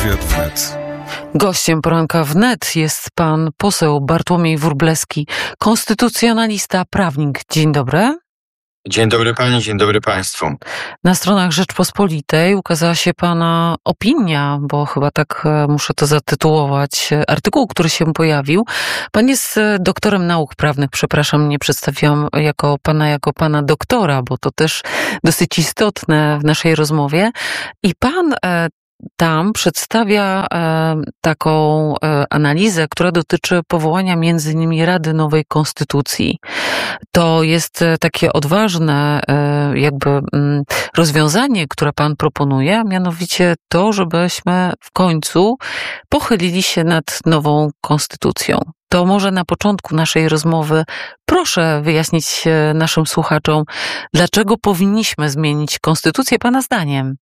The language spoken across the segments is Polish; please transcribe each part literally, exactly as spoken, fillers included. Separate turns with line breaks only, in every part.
Wywiad wnet.
Gościem poranka wnet jest pan poseł Bartłomiej Wróblewski, konstytucjonalista, prawnik. Dzień dobry.
Dzień dobry pani, dzień dobry państwu.
Na stronach Rzeczpospolitej ukazała się pana opinia, bo chyba tak muszę to zatytułować, artykuł, który się pojawił. Pan jest doktorem nauk prawnych, przepraszam, nie przedstawiłam jako pana, jako pana doktora, bo to też dosyć istotne w naszej rozmowie. I pan tam przedstawia e, taką e, analizę, która dotyczy powołania między innymi Rady Nowej Konstytucji. To jest e, takie odważne e, jakby m, rozwiązanie, które pan proponuje, a mianowicie to, żebyśmy w końcu pochylili się nad nową konstytucją. To może na początku naszej rozmowy proszę wyjaśnić naszym słuchaczom, dlaczego powinniśmy zmienić konstytucję pana zdaniem.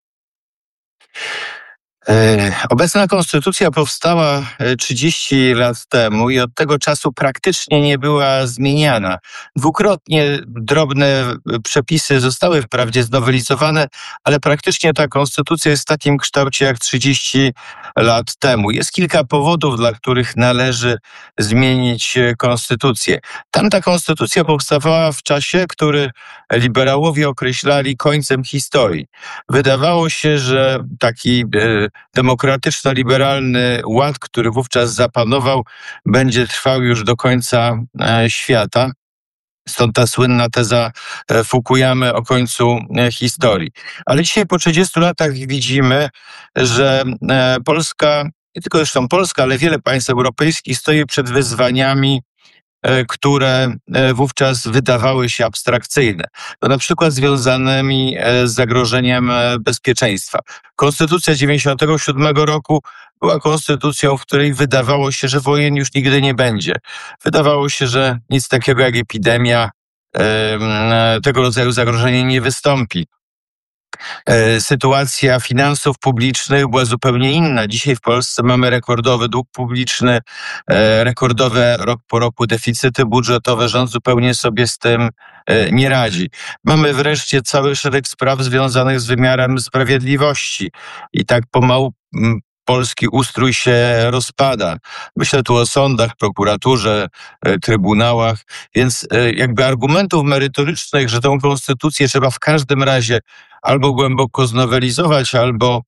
Obecna konstytucja powstała trzydzieści lat temu i od tego czasu praktycznie nie była zmieniana. Dwukrotnie drobne przepisy zostały wprawdzie znowelizowane, ale praktycznie ta konstytucja jest w takim kształcie jak trzydzieści lat temu. Jest kilka powodów, dla których należy zmienić konstytucję. Tamta konstytucja powstawała w czasie, który liberałowie określali końcem historii. Wydawało się, że taki demokratyczno-liberalny ład, który wówczas zapanował, będzie trwał już do końca świata. Stąd ta słynna teza Fukuyamy o końcu historii. Ale dzisiaj po trzydziestu latach widzimy, że Polska, nie tylko zresztą Polska, ale wiele państw europejskich stoi przed wyzwaniami, które wówczas wydawały się abstrakcyjne. No, na przykład związanymi z zagrożeniem bezpieczeństwa. Konstytucja dziewięćdziesiątego siódmego roku była konstytucją, w której wydawało się, że wojen już nigdy nie będzie. Wydawało się, że nic takiego jak epidemia, tego rodzaju zagrożenie nie wystąpi. Sytuacja finansów publicznych była zupełnie inna. Dzisiaj w Polsce mamy rekordowy dług publiczny, rekordowe rok po roku deficyty budżetowe. Rząd zupełnie sobie z tym nie radzi. Mamy wreszcie cały szereg spraw związanych z wymiarem sprawiedliwości i tak pomału polski ustrój się rozpada. Myślę tu o sądach, prokuraturze, trybunałach, więc jakby argumentów merytorycznych, że tą konstytucję trzeba w każdym razie albo głęboko znowelizować, albo,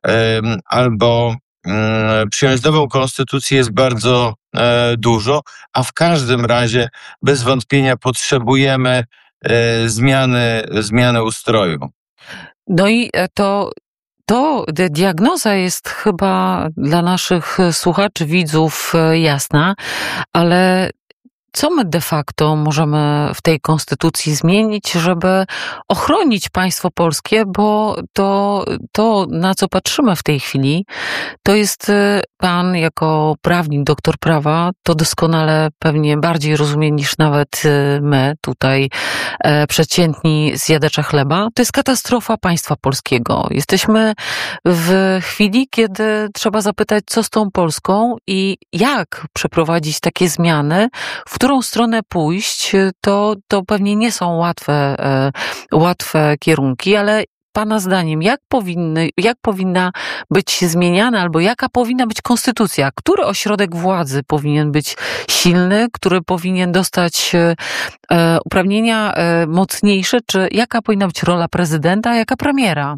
albo przyjąć nową konstytucję jest bardzo dużo, a w każdym razie bez wątpienia potrzebujemy zmiany, zmiany ustroju.
No i to To diagnoza jest chyba dla naszych słuchaczy, widzów jasna, ale co my de facto możemy w tej konstytucji zmienić, żeby ochronić państwo polskie, bo to, to na co patrzymy w tej chwili, to jest pan jako prawnik, doktor prawa, to doskonale pewnie bardziej rozumie niż nawet my tutaj, e, przeciętni zjadacze chleba. To jest katastrofa państwa polskiego. Jesteśmy w chwili, kiedy trzeba zapytać, co z tą Polską i jak przeprowadzić takie zmiany, w którą stronę pójść, to, to pewnie nie są łatwe, e, łatwe kierunki, ale pana zdaniem, jak powinny, jak powinna być zmieniana, albo jaka powinna być konstytucja? Który ośrodek władzy powinien być silny, który powinien dostać e, uprawnienia e, mocniejsze, czy jaka powinna być rola prezydenta, a jaka premiera?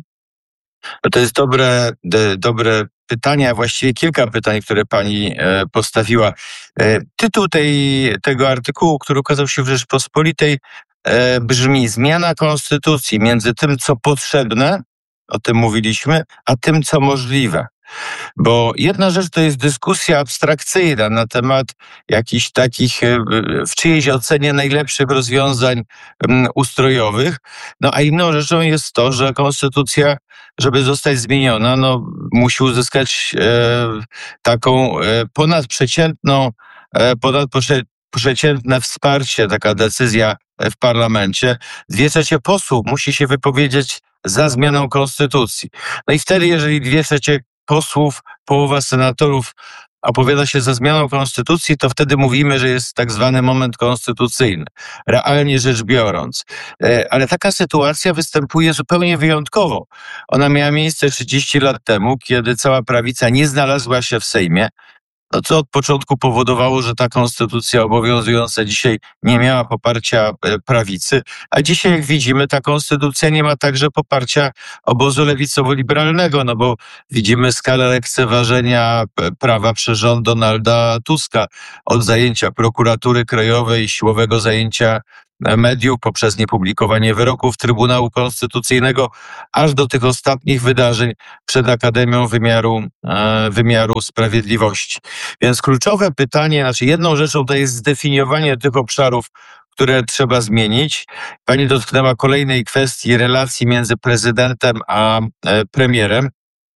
To jest dobre, de, dobre pytania, właściwie kilka pytań, które pani e, postawiła. E, tytuł tej, tego artykułu, który ukazał się w Rzeczpospolitej, e, brzmi: zmiana konstytucji między tym, co potrzebne, o tym mówiliśmy, a tym, co możliwe. Bo jedna rzecz to jest dyskusja abstrakcyjna na temat jakichś takich, w czyjejś ocenie, najlepszych rozwiązań ustrojowych. No a inną rzeczą jest to, że konstytucja, żeby zostać zmieniona, no musi uzyskać e, taką e, ponadprzeciętną, e, ponadprzeciętne wsparcie, taka decyzja w parlamencie. Dwie trzecie posłów musi się wypowiedzieć za zmianą konstytucji. No i wtedy, jeżeli dwie trzecie posłów, połowa senatorów opowiada się za zmianą konstytucji, to wtedy mówimy, że jest tak zwany moment konstytucyjny, realnie rzecz biorąc. Ale taka sytuacja występuje zupełnie wyjątkowo. Ona miała miejsce trzydzieści lat temu, kiedy cała prawica nie znalazła się w Sejmie, no co od początku powodowało, że ta konstytucja obowiązująca dzisiaj nie miała poparcia prawicy, a dzisiaj, jak widzimy, ta konstytucja nie ma także poparcia obozu lewicowo-liberalnego, no bo widzimy skalę lekceważenia prawa przez rząd Donalda Tuska, od zajęcia prokuratury krajowej, siłowego zajęcia mediów poprzez niepublikowanie wyroków Trybunału Konstytucyjnego, aż do tych ostatnich wydarzeń przed Akademią Wymiaru, Wymiaru Sprawiedliwości. Więc kluczowe pytanie, znaczy jedną rzeczą to jest zdefiniowanie tych obszarów, które trzeba zmienić. Pani dotknęła kolejnej kwestii relacji między prezydentem a premierem.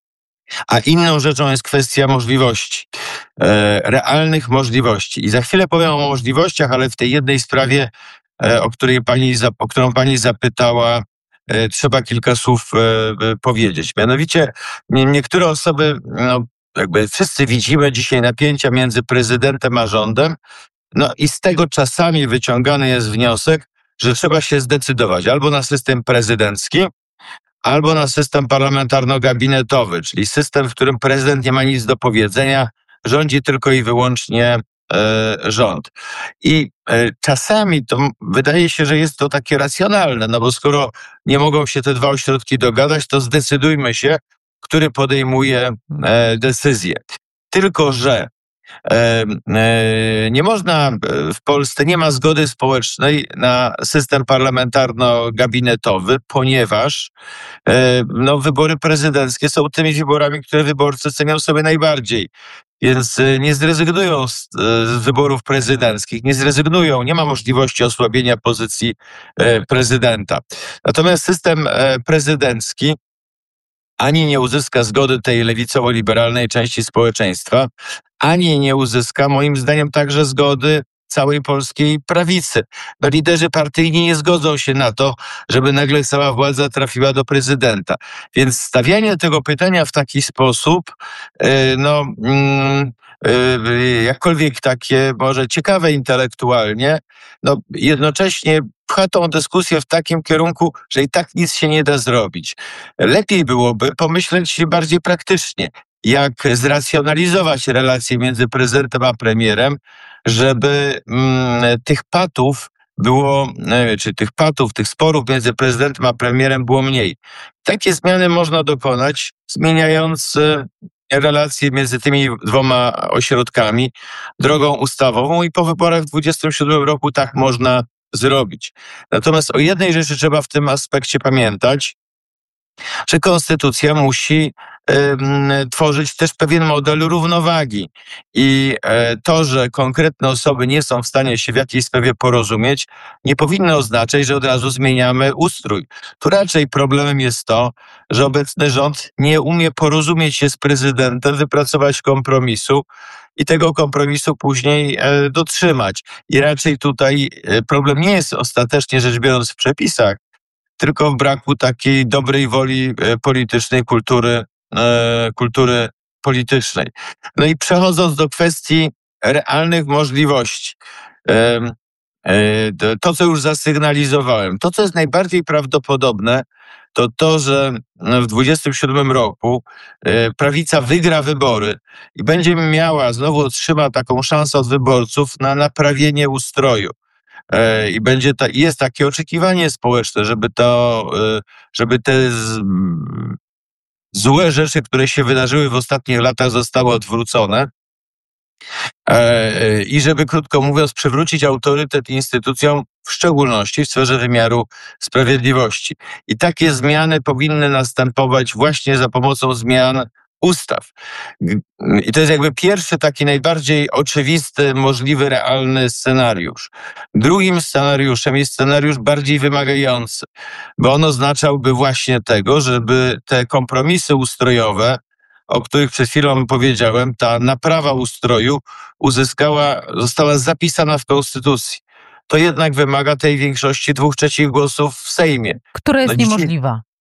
A inną rzeczą jest kwestia możliwości, e, realnych możliwości. I za chwilę powiem o możliwościach, ale w tej jednej sprawie, e, o której pani, o którą pani zapytała, e, trzeba kilka słów e, powiedzieć. Mianowicie nie, niektóre osoby, no, jakby wszyscy widzimy dzisiaj napięcia między prezydentem a rządem, no i z tego czasami wyciągany jest wniosek, że trzeba się zdecydować albo na system prezydencki, albo na system parlamentarno-gabinetowy, czyli system, w którym prezydent nie ma nic do powiedzenia, rządzi tylko i wyłącznie e, rząd. I e, czasami to wydaje się, że jest to takie racjonalne, no bo skoro nie mogą się te dwa ośrodki dogadać, to zdecydujmy się, który podejmuje e, decyzję. Tylko że E, e, nie można w Polsce, nie ma zgody społecznej na system parlamentarno-gabinetowy, ponieważ e, no, wybory prezydenckie są tymi wyborami, które wyborcy cenią sobie najbardziej. Więc nie zrezygnują z, z wyborów prezydenckich, nie zrezygnują, nie ma możliwości osłabienia pozycji e, prezydenta. Natomiast system e, prezydencki ani nie uzyska zgody tej lewicowo-liberalnej części społeczeństwa, ani nie uzyska, moim zdaniem, także zgody całej polskiej prawicy. No, liderzy partyjni nie zgodzą się na to, żeby nagle cała władza trafiła do prezydenta. Więc stawianie tego pytania w taki sposób, no, jakkolwiek takie może ciekawe intelektualnie, no, jednocześnie pcha tą dyskusję w takim kierunku, że i tak nic się nie da zrobić. Lepiej byłoby pomyśleć bardziej praktycznie, jak zracjonalizować relacje między prezydentem a premierem, żeby mm, tych patów było, czy tych patów, tych sporów między prezydentem a premierem było mniej. Takie zmiany można dokonać, zmieniając relacje między tymi dwoma ośrodkami drogą ustawową i po wyborach w dwudziestym siódmym roku tak można zrobić. Natomiast o jednej rzeczy trzeba w tym aspekcie pamiętać, że konstytucja musi y, tworzyć też pewien model równowagi. I y, to, że konkretne osoby nie są w stanie się w jakiejś sprawie porozumieć, nie powinno oznaczać, że od razu zmieniamy ustrój. Tu raczej problemem jest to, że obecny rząd nie umie porozumieć się z prezydentem, wypracować kompromisu i tego kompromisu później y, dotrzymać. I raczej tutaj y, problem nie jest ostatecznie rzecz biorąc w przepisach, tylko w braku takiej dobrej woli politycznej, kultury, e, kultury politycznej. No i przechodząc do kwestii realnych możliwości, e, e, to, co już zasygnalizowałem, to, co jest najbardziej prawdopodobne, to to, że w dwudziestym siódmym roku e, prawica wygra wybory i będzie miała, znowu otrzyma taką szansę od wyborców na naprawienie ustroju. I będzie ta, jest takie oczekiwanie społeczne, żeby to, żeby te z, złe rzeczy, które się wydarzyły w ostatnich latach, zostały odwrócone. I żeby, krótko mówiąc, przywrócić autorytet instytucjom, w szczególności w sferze wymiaru sprawiedliwości. I takie zmiany powinny następować właśnie za pomocą zmian ustaw. I to jest jakby pierwszy taki najbardziej oczywisty, możliwy, realny scenariusz. Drugim scenariuszem jest scenariusz bardziej wymagający, bo on oznaczałby właśnie tego, żeby te kompromisy ustrojowe, o których przed chwilą powiedziałem, ta naprawa ustroju uzyskała, została zapisana w Konstytucji. To jednak wymaga tej większości dwóch trzecich głosów w Sejmie.
Która jest
no dzisiaj,
niemożliwa.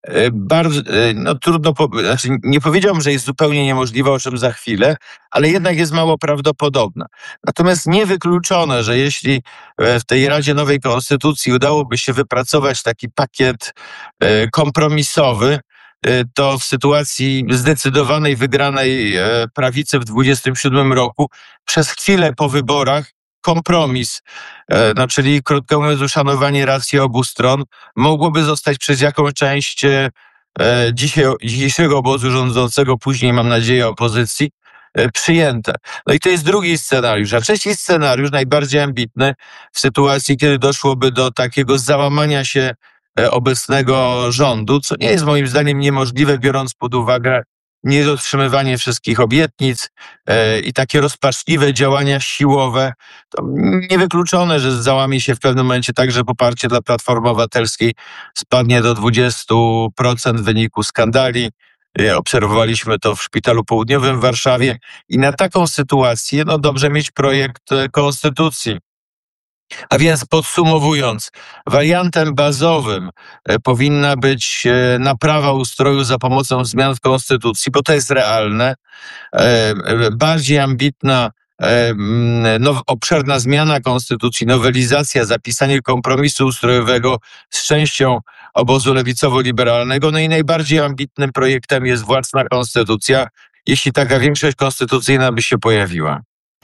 Bardzo, no trudno, po, znaczy nie powiedziałbym, że jest zupełnie niemożliwa, o czym za chwilę, ale jednak jest mało prawdopodobna. Natomiast niewykluczone, że jeśli w tej Radzie Nowej Konstytucji udałoby się wypracować taki pakiet kompromisowy, to w sytuacji zdecydowanej wygranej prawicy w dwudziestym siódmym roku przez chwilę po wyborach kompromis, no czyli krótko mówiąc uszanowanie racji obu stron, mogłoby zostać przez jakąś część dzisiaj, dzisiejszego obozu rządzącego, później mam nadzieję opozycji, przyjęte. No i to jest drugi scenariusz. A trzeci scenariusz, najbardziej ambitny, w sytuacji, kiedy doszłoby do takiego załamania się obecnego rządu, co nie jest moim zdaniem niemożliwe, biorąc pod uwagę niedotrzymywanie wszystkich obietnic e, i takie rozpaczliwe działania siłowe. To niewykluczone, że załamie się w pewnym momencie także poparcie dla Platformy Obywatelskiej spadnie do dwudziestu procent w wyniku skandali. E, obserwowaliśmy to w Szpitalu Południowym w Warszawie i na taką sytuację no dobrze mieć projekt e, konstytucji. A więc podsumowując, wariantem bazowym powinna być naprawa ustroju za pomocą zmian w konstytucji, bo to jest realne. Bardziej ambitna, no, obszerna zmiana konstytucji, nowelizacja, zapisanie kompromisu ustrojowego z częścią obozu lewicowo-liberalnego. No i najbardziej ambitnym projektem jest własna konstytucja, jeśli taka większość konstytucyjna by się pojawiła.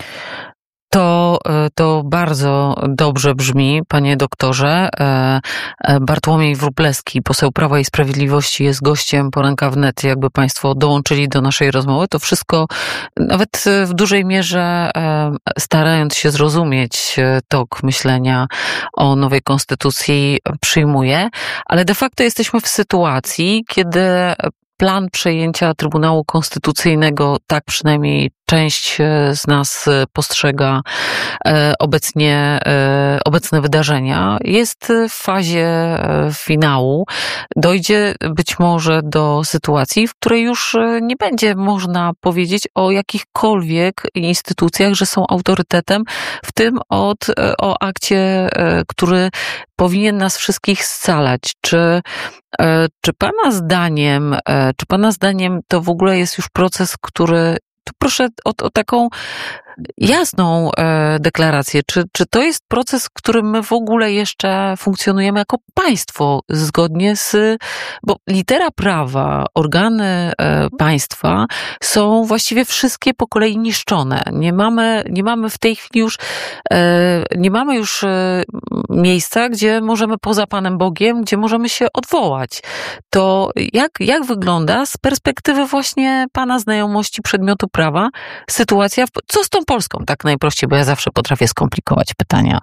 To, to bardzo dobrze brzmi, panie doktorze. Bartłomiej Wróblewski, poseł Prawa i Sprawiedliwości, jest gościem Poranka Wnet. Jakby państwo dołączyli do naszej rozmowy, to wszystko nawet w dużej mierze starając się zrozumieć tok myślenia o nowej konstytucji przyjmuje, ale de facto jesteśmy w sytuacji, kiedy plan przejęcia Trybunału Konstytucyjnego, tak przynajmniej część z nas postrzega obecnie, obecne wydarzenia, jest w fazie finału. Dojdzie być może do sytuacji, w której już nie będzie można powiedzieć o jakichkolwiek instytucjach, że są autorytetem, w tym od, o akcie, który powinien nas wszystkich scalać. Czy, czy pana zdaniem, czy pana zdaniem to w ogóle jest już proces, który, tu proszę o, o taką jasną e, deklarację. Czy, czy to jest proces, w którym my w ogóle jeszcze funkcjonujemy jako państwo zgodnie z... Bo litera prawa, organy e, państwa są właściwie wszystkie po kolei niszczone. Nie mamy, nie mamy w tej chwili już e, nie mamy już e, miejsca, gdzie możemy poza Panem Bogiem, gdzie możemy się odwołać. To jak, jak wygląda z perspektywy właśnie Pana znajomości przedmiotu prawa sytuacja, w, co z tą Polską, tak najprościej, bo ja zawsze potrafię skomplikować pytania.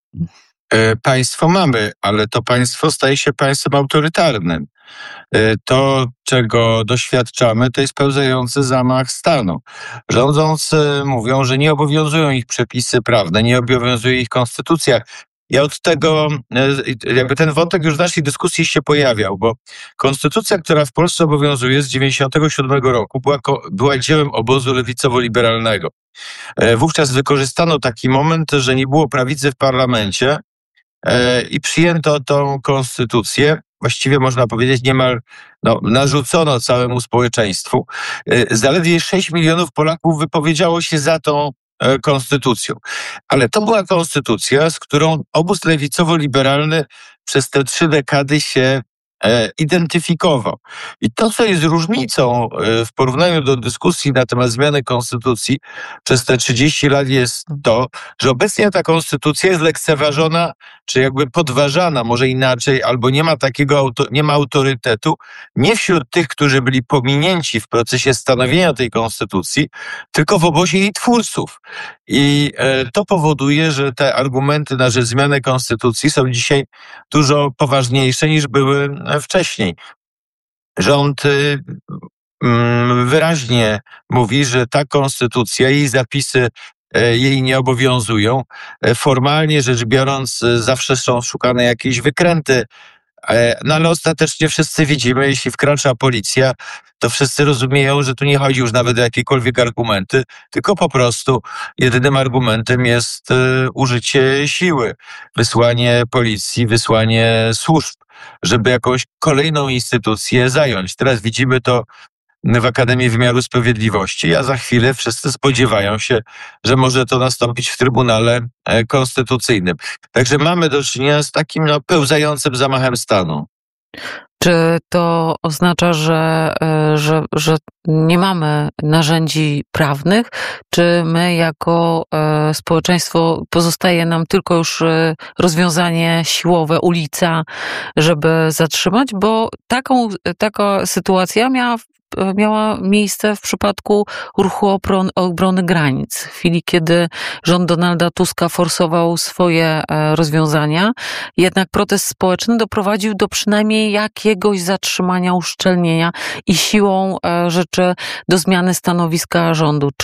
Państwo mamy, ale to państwo staje się państwem autorytarnym. To, czego doświadczamy, to jest pełzający zamach stanu. Rządzący mówią, że nie obowiązują ich przepisy prawne, nie obowiązuje ich konstytucja. Ja od tego, jakby ten wątek już w naszej dyskusji się pojawiał, bo konstytucja, która w Polsce obowiązuje z dziewięćdziesiątego siódmego roku, była, była dziełem obozu lewicowo-liberalnego. Wówczas wykorzystano taki moment, że nie było prawicy w parlamencie i przyjęto tą konstytucję. Właściwie można powiedzieć niemal no, narzucono całemu społeczeństwu. Zaledwie sześć milionów Polaków wypowiedziało się za tą konstytucją. Ale to była konstytucja, z którą obóz lewicowo-liberalny przez te trzy dekady się e, identyfikował. I to, co jest różnicą e, w porównaniu do dyskusji na temat zmiany konstytucji przez te trzydzieści lat jest to, że obecnie ta konstytucja jest lekceważona, czy jakby podważana, może inaczej, albo nie ma takiego, auto, nie ma autorytetu, nie wśród tych, którzy byli pominięci w procesie stanowienia tej konstytucji, tylko w obozie jej twórców. I e, to powoduje, że te argumenty na rzecz zmiany konstytucji są dzisiaj dużo poważniejsze niż były wcześniej. Rząd y, y, wyraźnie mówi, że ta konstytucja, jej zapisy jej nie obowiązują. Formalnie rzecz biorąc, zawsze są szukane jakieś wykręty, No ale ostatecznie wszyscy widzimy, jeśli wkracza policja, to wszyscy rozumieją, że tu nie chodzi już nawet o jakiekolwiek argumenty, tylko po prostu jedynym argumentem jest użycie siły, wysłanie policji, wysłanie służb, żeby jakąś kolejną instytucję zająć. Teraz widzimy to w Akademii Wymiaru Sprawiedliwości, a za chwilę wszyscy spodziewają się, że może to nastąpić w Trybunale Konstytucyjnym. Także mamy do czynienia z takim no, pełzającym zamachem stanu.
Czy to oznacza, że, że, że nie mamy narzędzi prawnych? Czy my jako społeczeństwo pozostaje nam tylko już rozwiązanie siłowe, ulica, żeby zatrzymać? Bo taką, taka sytuacja miała miała miejsce w przypadku ruchu obrony, obrony granic. W chwili, kiedy rząd Donalda Tuska forsował swoje rozwiązania, jednak protest społeczny doprowadził do przynajmniej jakiegoś zatrzymania, uszczelnienia i siłą rzeczy do zmiany stanowiska rządu.